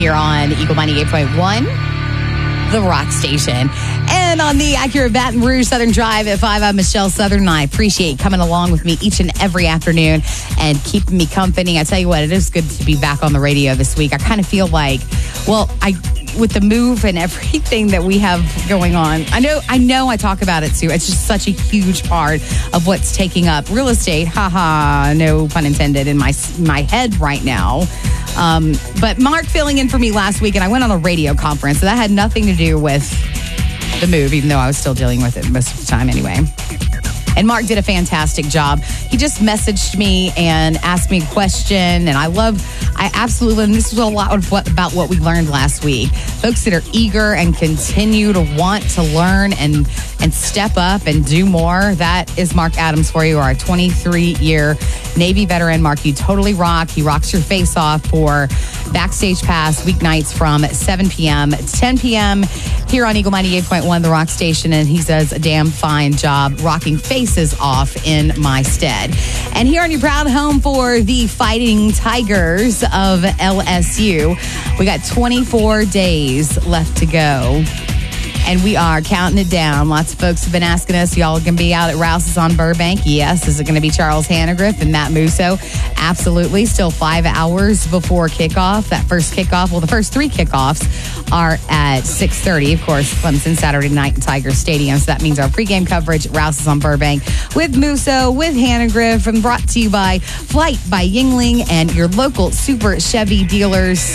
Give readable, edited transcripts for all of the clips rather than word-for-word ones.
Here on Eagle 98.1, the rock station. And on the Acura Baton Rouge Southern Drive at 5, I'm Michelle Southern. I appreciate you coming along with me each and every afternoon and keeping me company. I tell you what, it is good to be back on the radio this week. I kind of feel like, with the move and everything that we have going on, I know I talk about it too. It's just such a huge part of what's taking up real estate. No pun intended, in my head right now. But Mark filling in for me last week, and I went on a radio conference, so that had nothing to do with the move, even though I was still dealing with it most of the time anyway. And Mark did a fantastic job. He just messaged me and asked me a question. And I absolutely, and this was a lot of about what we learned last week. Folks that are eager and continue to want to learn and step up and do more. That is Mark Adams for you, our 23-year Navy veteran. Mark, you totally rock. He rocks your face off for Backstage Pass weeknights from 7 p.m. to 10 p.m. here on Eagle 98.1, the rock station. And he does a damn fine job rocking faces off in my stead. And here on your proud home for the Fighting Tigers of LSU, we got 24 days left to go. And we are counting it down. Lots of folks have been asking us, y'all going to be out at Rouse's on Burbank? Yes. Is it going to be Charles Hannegriff and Matt Musso? Absolutely. Still 5 hours before kickoff. That first kickoff, the first 3 kickoffs are at 6:30. Of course, Clemson Saturday night in Tiger Stadium. So that means our pregame coverage at Rouse's on Burbank with Musso, with Hannegriff, and brought to you by Flight by Yingling and your local Super Chevy dealers.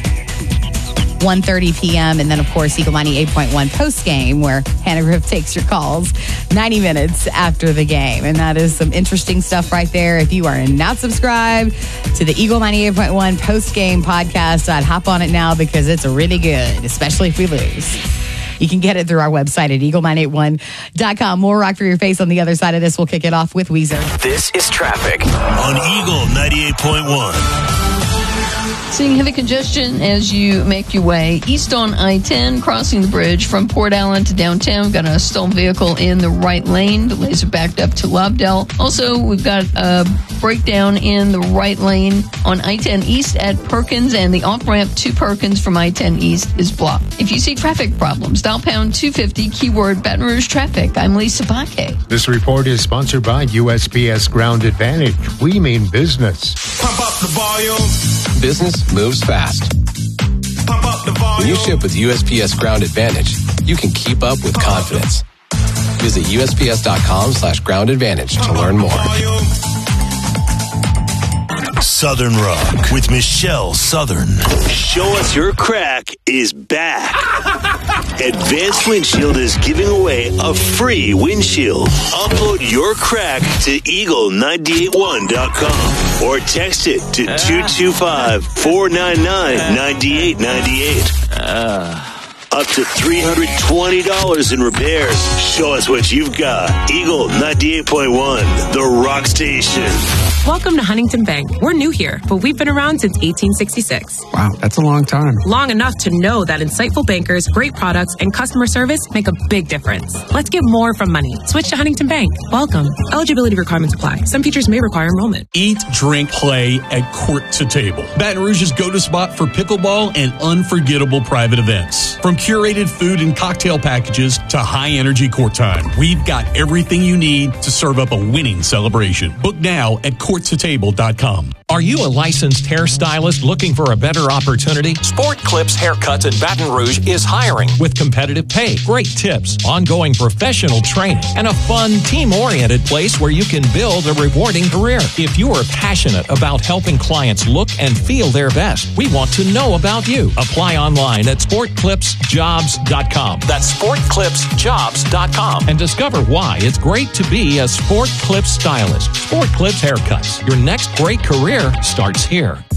1:30 p.m. And then, of course, Eagle 98.1 post-game where Hannegriff takes your calls 90 minutes after the game. And that is some interesting stuff right there. If you are not subscribed to the Eagle 98.1 post-game podcast, I'd hop on it now because it's really good, especially if we lose. You can get it through our website at eagle981.com. More rock for your face on the other side of this. We'll kick it off with Weezer. This is traffic on Eagle 98.1. Seeing heavy congestion as you make your way east on I-10, crossing the bridge from Port Allen to downtown. We've got a stolen vehicle in the right lane. Delays are backed up to Lobdell. Also, we've got a breakdown in the right lane on I-10 East at Perkins, and the off-ramp to Perkins from I-10 East is blocked. If you see traffic problems, dial pound 250, keyword Baton Rouge Traffic. I'm Lisa Baque. This report is sponsored by USPS Ground Advantage. We mean business. Pump up the volume. Business moves fast. Pump up the volume. When you ship with USPS Ground Advantage, you can keep up with confidence. Visit USPS.com/Ground Advantage to learn more. Southern Rock with Michelle Southern. Show Us Your Crack is back. Advanced Windshield is giving away a free windshield. Upload your crack to eagle981.com or text it to 225-499-9898. Up to $320 in repairs. Show us what you've got. Eagle 98.1, the rock station. Welcome to Huntington Bank. We're new here, but we've been around since 1866. Wow, that's a long time. Long enough to know that insightful bankers, great products, and customer service make a big difference. Let's get more from money. Switch to Huntington Bank. Welcome. Eligibility requirements apply. Some features may require enrollment. Eat, drink, play at Court to Table. Baton Rouge's go-to spot for pickleball and unforgettable private events. From curated food and cocktail packages to high-energy court time, we've got everything you need to serve up a winning celebration. Book now at courttotable.com. Are you a licensed hairstylist looking for a better opportunity? Sport Clips Haircuts in Baton Rouge is hiring with competitive pay, great tips, ongoing professional training, and a fun, team-oriented place where you can build a rewarding career. If you are passionate about helping clients look and feel their best, we want to know about you. Apply online at sportclipsjobs.com. That's sportclipsjobs.com. And discover why it's great to be a Sport Clips stylist. Sport Clips Haircuts. Your next great career starts here.